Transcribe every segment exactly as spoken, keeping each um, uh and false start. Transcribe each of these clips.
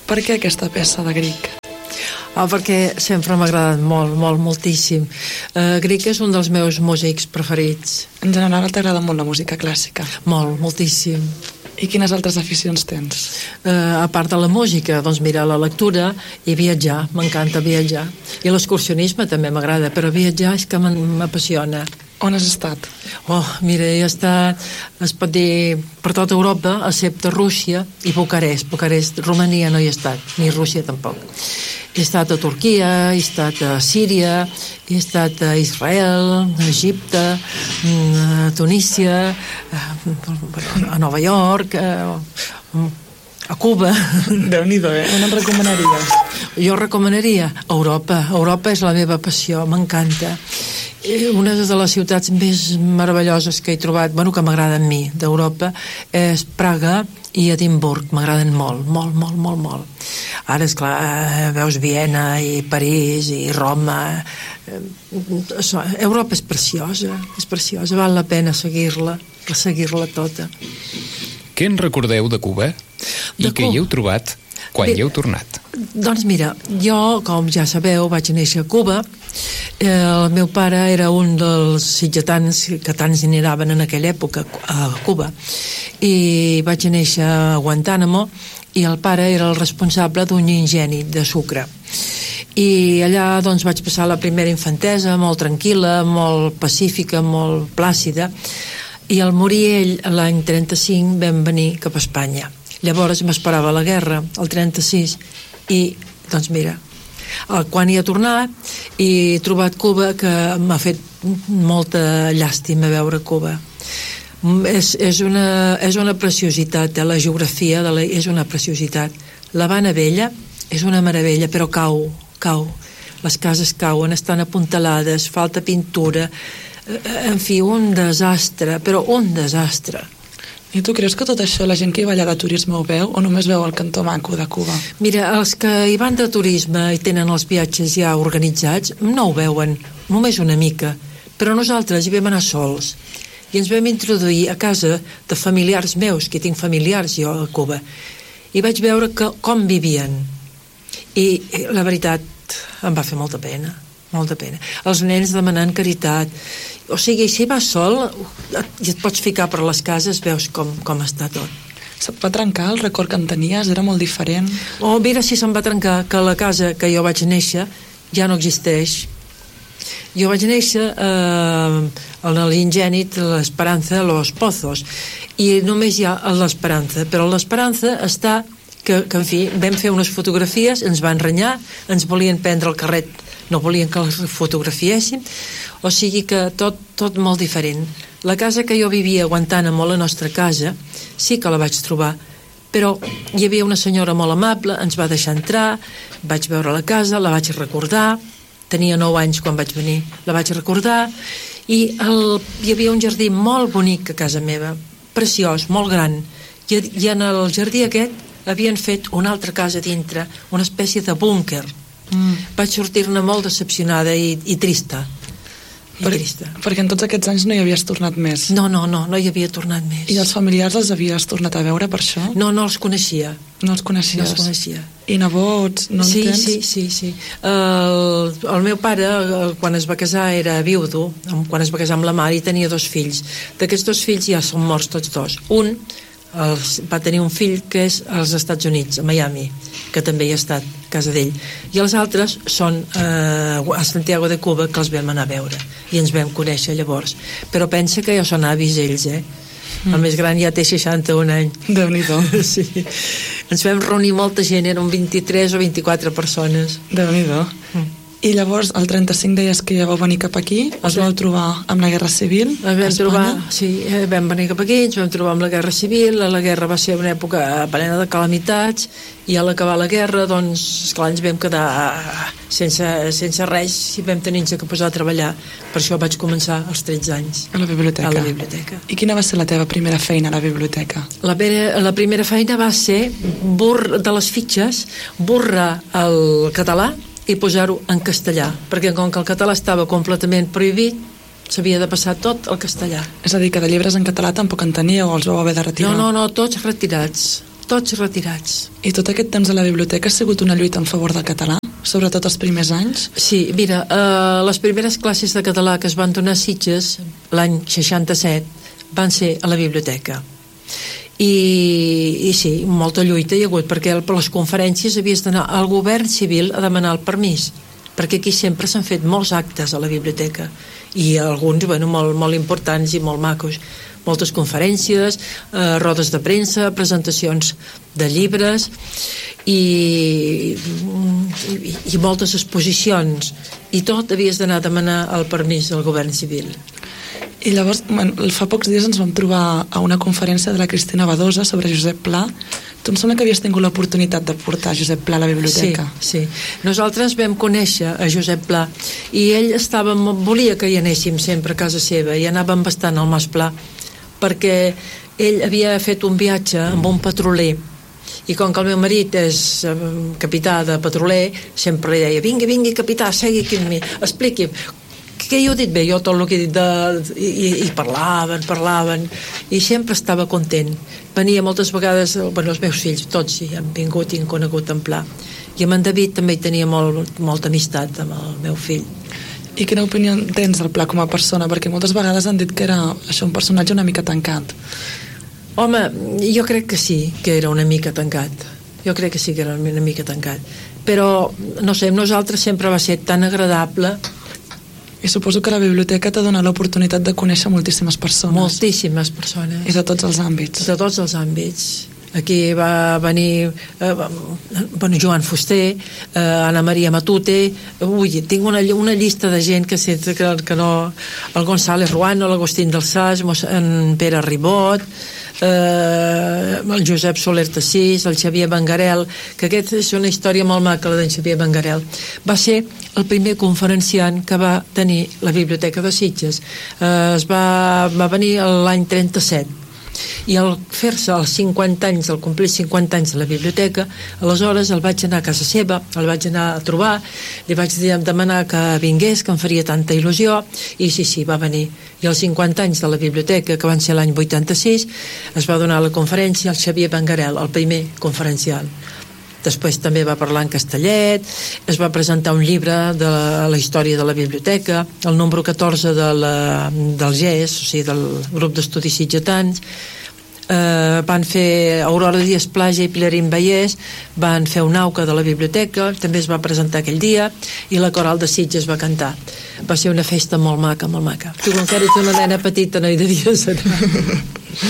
Per què aquesta peça de Grieg? Ah, perquè sempre m'ha agradat molt, molt, moltíssim. Uh, Grieg és un dels meus músics preferits. En general t'agrada molt la música clàssica? Molt, moltíssim. I quines altres aficions tens? Uh, a part de la música, doncs mira, la lectura i viatjar, m'encanta viatjar. I l'excursionisme també m'agrada, però viatjar és que m'apassiona. On has estat? Oh, mira, he estat, es pot dir, per tota Europa, excepte Rússia i Bucarest. Bucarest, Romania no hi he estat, ni Rússia tampoc. He estat a Turquia, he estat a Síria, he estat a Israel, a Egipte, a Tunísia, a Nova York, a Cuba. Déu-n'hi-do, eh? On em recomanaries? Jo recomanaria Europa. Europa és la meva passió, m'encanta. Una de les ciutats més meravelloses que he trobat, bueno, que m'agraden a mi, d'Europa, és Praga i Edimburg. M'agraden molt, molt, molt, molt, molt. Ara, esclar, veus Viena i París i Roma. Europa és preciosa, és preciosa, val la pena seguir-la, seguir-la tota. Què en recordeu de Cuba? I De què Cuba? hi heu trobat quan hi heu tornat? Doncs mira, jo, com ja sabeu, vaig néixer a Cuba. Eh, el meu pare era un dels sitgetans que tants n'hi anaven en aquella època a Cuba, i vaig néixer a Guantánamo, i el pare era el responsable d'un ingeni de sucre, i allà doncs vaig passar la primera infantesa molt tranquil·la, molt pacífica, molt plàcida, i al morir ell l'any trenta-cinc vam venir cap a Espanya. Llavors m'esperava la guerra, el trenta-sis, i doncs mira, quan hi he tornat he trobat Cuba, que m'ha fet molta llàstima veure Cuba. És, és, una, és una preciositat, eh? La geografia de la, és una preciositat. L'Havana Vella és una meravella, però cau, cau. Les cases cauen, estan apuntalades, falta pintura, en fi, un desastre, però un desastre. I tu creus que tot això la gent que hi va allà de turisme ho veu o només veu el cantó maco de Cuba? Mira, els que hi van de turisme i tenen els viatges ja organitzats no ho veuen, només una mica, però nosaltres hi vam anar sols i ens vam introduir a casa de familiars meus, que tinc familiars jo a Cuba, i vaig veure que, com vivien, i, i la veritat em va fer molta pena, molta pena. Els nens demanant caritat. O sigui, si vas sol i et pots ficar per les cases, veus com, com està tot. Se't va trencar el record que en tenies? Era molt diferent? Oh, mira si se'm va trencar, que la casa que jo vaig néixer ja no existeix. Jo vaig néixer eh, en l'ingènit l'Esperanza, Los Pozos, i només hi ha l'Esperanza, però l'Esperanza està que, que en fi, vam fer unes fotografies, ens van renyar, ens volien prendre el carret, no volien que els fotografiéssim, o sigui que tot, tot molt diferent. La casa que jo vivia a Guantánamo, la nostra casa, sí que la vaig trobar, però hi havia una senyora molt amable, ens va deixar entrar, vaig veure la casa, la vaig recordar, tenia nou anys quan vaig venir, la vaig recordar, i el, hi havia un jardí molt bonic a casa meva, preciós, molt gran, i, i en el jardí aquest havien fet una altra casa dintre, una espècie de búnquer. Mm. Vaig sortir-ne molt decepcionada i, i trista. I per, trista. Perquè en tots aquests anys no hi havies tornat més. No, no, no, no hi havia tornat més. I els familiars els havies tornat a veure per això? No, no els coneixia. No els coneixies? No els coneixia. I nebots, no sí, en tens? Sí, sí, sí. El, el meu pare, quan es va casar, era viudo, quan es va casar amb la mare, i tenia dos fills. D'aquests dos fills ja són morts tots dos. Un els, va tenir un fill que és als Estats Units, a Miami, que també hi ha estat, a casa d'ell, i els altres són eh, a Santiago de Cuba, que els vam anar a veure i ens vam conèixer llavors, però pensa que ja són avis ells, eh? Mm. El més gran ja té seixanta-un anys. Déu-n'hi-do. Sí. Ens vam reunir molta gent, eren vint-i-tres o vint-i-quatre persones. Déu-n'hi-do. Mm. I llavors, el trenta-cinc deies que ja vau venir cap aquí, us vau trobar amb la Guerra Civil a vam Espanya? Trobar, sí, vam venir cap aquí, ens vam trobar amb la Guerra Civil, la guerra va ser una època plena de calamitats, i a l'acabar la guerra, doncs, esclar, ens vam quedar sense, sense res i vam tenir-nos que posar a treballar. Per això vaig començar als tretze anys. A la biblioteca? A la biblioteca. I quina va ser la teva primera feina a la biblioteca? La, la primera feina va ser bur, de les fitxes, borrar el català i posar-ho en castellà, perquè com que el català estava completament prohibit, s'havia de passar tot al castellà. És a dir, que de llibres en català tampoc en teníeu o els vau haver de retirar? No, no, no, tots retirats. tots retirats. I tot aquest temps a la biblioteca ha sigut una lluita en favor del català, sobretot els primers anys? Sí, mira, eh, les primeres classes de català que es van donar a Sitges l'any seixanta-set van ser a la biblioteca. I, i sí, molta lluita hi ha hagut, perquè per les conferències havies d'anar al govern civil a demanar el permís, perquè aquí sempre s'han fet molts actes a la biblioteca, i alguns, bueno, molt, molt importants i molt macos, moltes conferències, eh, rodes de premsa, presentacions de llibres i, i, i moltes exposicions, i tot havies d'anar a demanar el permís al govern civil. I llavors, bueno, fa pocs dies ens vam trobar a una conferència de la Cristina Badosa sobre Josep Pla. Tu em sembla que havies tingut l'oportunitat de portar Josep Pla a la biblioteca. Sí, sí. Nosaltres vam conèixer a Josep Pla i ell estava, volia que hi anéssim sempre a casa seva, i anàvem bastant al Mas Pla, perquè ell havia fet un viatge amb un petroler, i com que el meu marit és capità de petroler, sempre li deia: vingui, vingui capità, segui aquí amb mi, expliqui'm què hi heu dit bé, jo tot el que he dit de... I, i, i parlaven, parlaven, i sempre estava content. Venia moltes vegades, bueno, els meus fills tots hi han vingut i han conegut en Pla, i amb en David també hi tenia molt, molta amistat amb el meu fill. I quina opinió tens del Pla com a persona? Perquè moltes vegades han dit que era això, un personatge una mica tancat. Home, jo crec que sí, que era una mica tancat. Jo crec que sí que era una mica tancat. Però, no sé, amb nosaltres sempre va ser tan agradable. I suposo que la biblioteca t'ha donat l'oportunitat de conèixer moltíssimes persones. Moltíssimes persones. I de tots els àmbits. De tots els àmbits. Aquí va venir eh, bueno, Joan Fuster, eh, Anna Maria Matute, ui, tinc una, una llista de gent que, sé, que, que no... El González Ruano, l'Agustín del Sas, en Pere Ribot, eh, el Josep Soler Tassís, el Xavier Bengarel, que aquest és una història molt maca, la d'en Xavier Bengarel. Va ser el primer conferenciant que va tenir la Biblioteca de Sitges. Eh, es va, va venir l'any trenta-set, i al fer-se els cinquanta anys, al complir cinquanta anys de la biblioteca, aleshores el vaig anar a casa seva, el vaig anar a trobar, li vaig demanar que vingués, que em faria tanta il·lusió, i sí, sí, va venir. I als cinquanta anys de la biblioteca, que van ser l'any vuitanta-sis, es va donar la conferència al Xavier Bengarel, el primer conferencial. Després també va parlar en castellet, es va presentar un llibre de la història de la biblioteca, el número catorze de la, del G E S, o sigui, del grup d'estudis sitgetans. Eh, van fer Aurora Díaz Plaja i Pilarín Vallès, van fer un auca de la biblioteca, també es va presentar aquell dia, i la coral de Sitges va cantar. Va ser una festa molt maca, molt maca. Tu, com que eres una nena petita, no hi devies anar.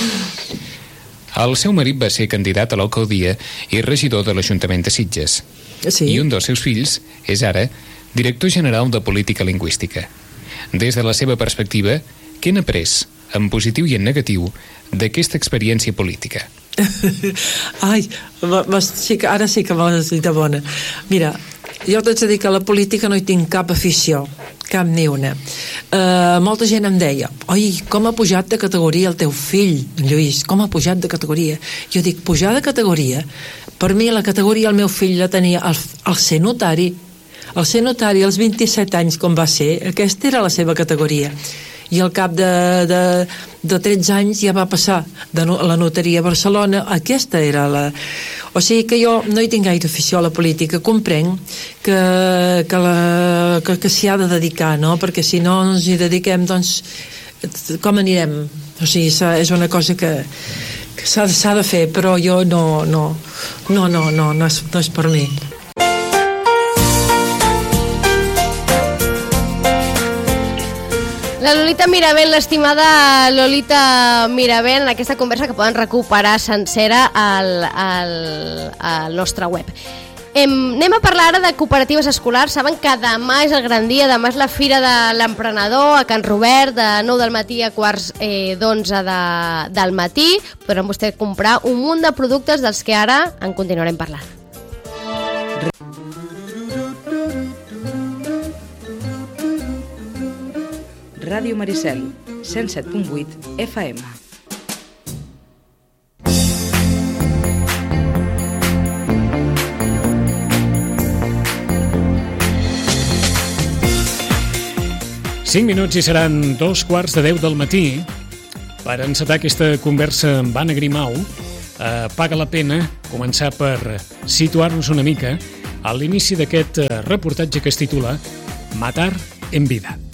El seu marit va ser candidat a l'alcaldia i regidor de l'Ajuntament de Sitges. Sí. I un dels seus fills és ara director general de Política Lingüística. Des de la seva perspectiva, què n'ha après, en positiu i en negatiu, d'aquesta experiència política? Ai, sí que, ara sí que m'has dit de bona. Mira, jo t'haig de dir que a la política no hi tinc cap afició, cap ni una. Uh, molta gent em deia: oi, com ha pujat de categoria el teu fill, Lluís, com ha pujat de categoria? Jo dic, pujar de categoria, per mi la categoria el meu fill la tenia al, al ser notari. El ser notari als vint-i-set anys, com va ser, aquesta era la seva categoria. I al cap de, de, de tretze anys ja va passar de no, la notaria a Barcelona. Aquesta era la... O sigui que jo no hi tinc gaire afició a la política. Comprenc que, que, la, que, que s'hi ha de dedicar, no? Perquè si no ens hi dediquem, doncs com anirem? O sigui, és una cosa que, que s'ha, s'ha de fer, però jo no, no, no, no, no, no és, no és per mi. La Lolita Miravent, l'estimada Lolita Miravent, en aquesta conversa que poden recuperar sencera al, al, al nostre web. Em, anem a parlar ara de cooperatives escolars. Saben que demà és el gran dia, demà és la Fira de l'Emprenedor a Can Robert, de nou del matí a quarts eh, d'onze de, del matí. Podran vostè comprar un munt de productes dels que ara en continuarem parlant. Ràdio Maricel, cent set punt vuit F M. Cinc minuts i seran dos quarts de deu del matí per encetar aquesta conversa amb Anna Grimau, eh, paga la pena començar per situar-nos una mica a l'inici d'aquest reportatge que es titula Matar en vida.